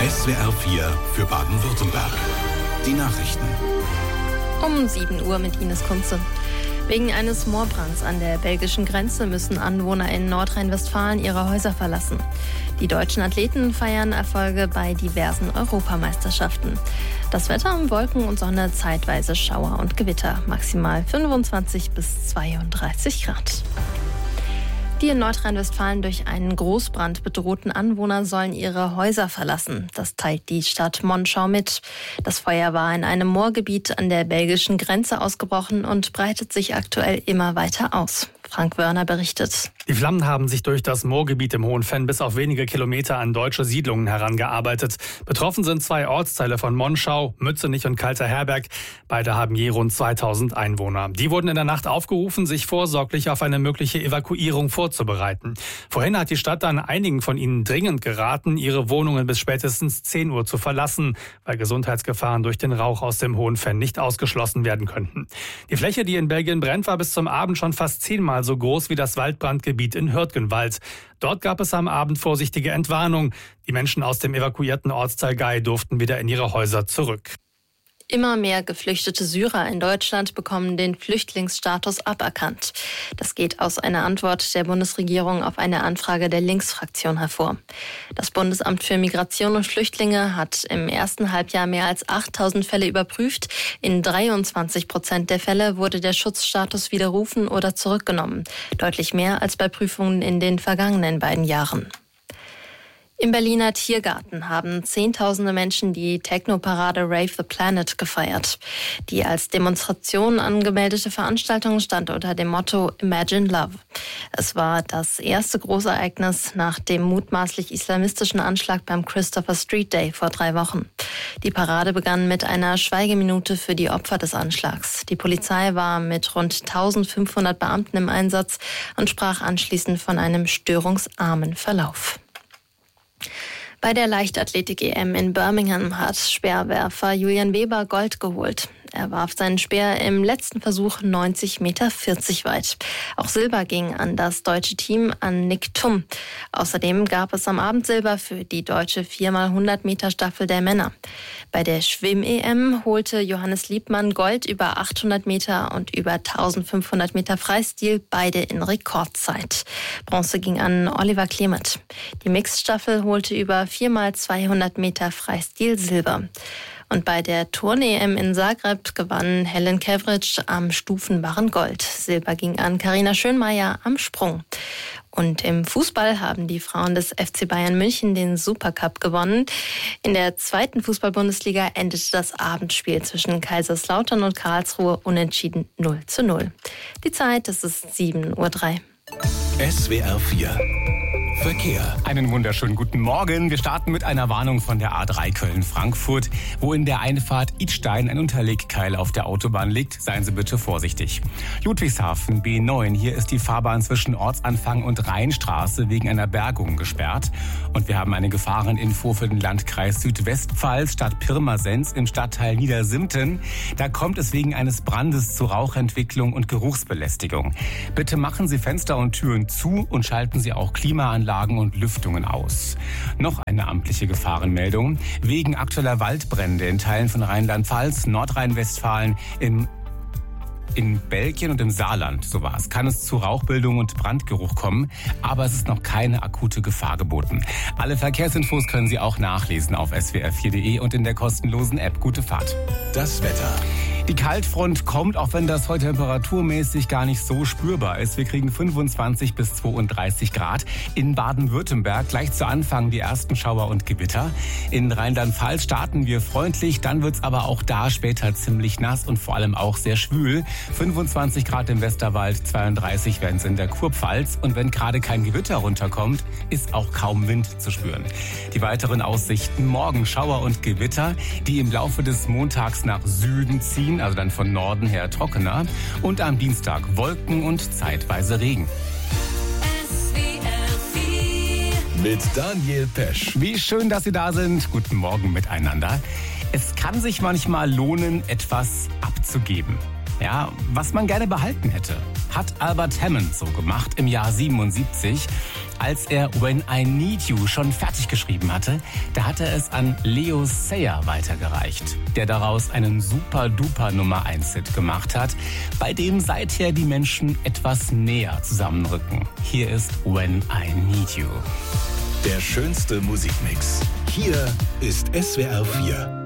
SWR 4 für Baden-Württemberg. Die Nachrichten. Um 7 Uhr mit Ines Kunze. Wegen eines Moorbrands an der belgischen Grenze müssen Anwohner in Nordrhein-Westfalen ihre Häuser verlassen. Die deutschen Athleten feiern Erfolge bei diversen Europameisterschaften. Das Wetter, Wolken und Sonne, zeitweise Schauer und Gewitter, maximal 25 bis 32 Grad. Die in Nordrhein-Westfalen durch einen Großbrand bedrohten Anwohner sollen ihre Häuser verlassen. Das teilt die Stadt Monschau mit. Das Feuer war in einem Moorgebiet an der belgischen Grenze ausgebrochen und breitet sich aktuell immer weiter aus. Frank Wörner berichtet. Die Flammen haben sich durch das Moorgebiet im Hohen Venn bis auf wenige Kilometer an deutsche Siedlungen herangearbeitet. Betroffen sind 2 Ortsteile von Monschau, Mützenich und Kalterherberg. Beide haben je rund 2000 Einwohner. Die wurden in der Nacht aufgerufen, sich vorsorglich auf eine mögliche Evakuierung vorzubereiten. Vorhin hat die Stadt dann einigen von ihnen dringend geraten, ihre Wohnungen bis spätestens 10 Uhr zu verlassen, weil Gesundheitsgefahren durch den Rauch aus dem Hohen Venn nicht ausgeschlossen werden könnten. Die Fläche, die in Belgien brennt, war bis zum Abend schon fast 10-mal so groß wie das Waldbrandgebiet in Hürtgenwald. Dort gab es am Abend vorsichtige Entwarnung. Die Menschen aus dem evakuierten Ortsteil Gay durften wieder in ihre Häuser zurück. Immer mehr geflüchtete Syrer in Deutschland bekommen den Flüchtlingsstatus aberkannt. Das geht aus einer Antwort der Bundesregierung auf eine Anfrage der Linksfraktion hervor. Das Bundesamt für Migration und Flüchtlinge hat im ersten Halbjahr mehr als 8000 Fälle überprüft. In 23% der Fälle wurde der Schutzstatus widerrufen oder zurückgenommen. Deutlich mehr als bei Prüfungen in den vergangenen beiden Jahren. Im Berliner Tiergarten haben Zehntausende Menschen die Techno-Parade Rave the Planet gefeiert. Die als Demonstration angemeldete Veranstaltung stand unter dem Motto Imagine Love. Es war das erste Großereignis nach dem mutmaßlich islamistischen Anschlag beim Christopher Street Day vor 3 Wochen. Die Parade begann mit einer Schweigeminute für die Opfer des Anschlags. Die Polizei war mit rund 1500 Beamten im Einsatz und sprach anschließend von einem störungsarmen Verlauf. Bei der Leichtathletik-EM in Birmingham hat Speerwerfer Julian Weber Gold geholt. Er warf seinen Speer im letzten Versuch 90,40 Meter weit. Auch Silber ging an das deutsche Team, an Nick Thum. Außerdem gab es am Abend Silber für die deutsche 4x100 Meter Staffel der Männer. Bei der Schwimm-EM holte Johannes Liebmann Gold über 800 Meter und über 1500 Meter Freistil, beide in Rekordzeit. Bronze ging an Oliver Clement. Die Mixed-Staffel holte über 4x200 Meter Freistil Silber. Und bei der Turn-EM in Zagreb gewann Helen Kevric am Stufenbarren Gold. Silber ging an Carina Schönmeier am Sprung. Und im Fußball haben die Frauen des FC Bayern München den Supercup gewonnen. In der 2. Fußball-Bundesliga endete das Abendspiel zwischen Kaiserslautern und Karlsruhe unentschieden 0:0. Die Zeit, das ist 7:03 Uhr. SWR 4 Verkehr. Einen wunderschönen guten Morgen. Wir starten mit einer Warnung von der A3 Köln-Frankfurt, wo in der Einfahrt Idstein ein Unterlegkeil auf der Autobahn liegt. Seien Sie bitte vorsichtig. Ludwigshafen B9. Hier ist die Fahrbahn zwischen Ortsanfang und Rheinstraße wegen einer Bergung gesperrt. Und wir haben eine Gefahreninfo für den Landkreis Südwestpfalz, Stadt Pirmasens im Stadtteil Niedersimten. Da kommt es wegen eines Brandes zu Rauchentwicklung und Geruchsbelästigung. Bitte machen Sie Fenster und Türen zu und schalten Sie auch Klimaanlagen und Lüftungen aus. Noch eine amtliche Gefahrenmeldung. Wegen aktueller Waldbrände in Teilen von Rheinland-Pfalz, Nordrhein-Westfalen, in Belgien und im Saarland, so war es, kann es zu Rauchbildung und Brandgeruch kommen, aber es ist noch keine akute Gefahr geboten. Alle Verkehrsinfos können Sie auch nachlesen auf swr4.de und in der kostenlosen App. Gute Fahrt. Das Wetter. Die Kaltfront kommt, auch wenn das heute temperaturmäßig gar nicht so spürbar ist. Wir kriegen 25 bis 32 Grad. In Baden-Württemberg gleich zu Anfang die ersten Schauer und Gewitter. In Rheinland-Pfalz starten wir freundlich, dann wird's aber auch da später ziemlich nass und vor allem auch sehr schwül. 25 Grad im Westerwald, 32 werden es in der Kurpfalz. Und wenn gerade kein Gewitter runterkommt, ist auch kaum Wind zu spüren. Die weiteren Aussichten: morgen Schauer und Gewitter, die im Laufe des Montags nach Süden ziehen, also dann von Norden her trockener. Und am Dienstag Wolken und zeitweise Regen. Mit Daniel Pesch. Wie schön, dass Sie da sind. Guten Morgen miteinander. Es kann sich manchmal lohnen, etwas abzugeben. Ja, was man gerne behalten hätte. Hat Albert Hammond so gemacht im Jahr 77. Als er When I Need You schon fertig geschrieben hatte, da hat er es an Leo Sayer weitergereicht, der daraus einen super-duper Nummer-1-Hit gemacht hat, bei dem seither die Menschen etwas näher zusammenrücken. Hier ist When I Need You. Der schönste Musikmix. Hier ist SWR 4.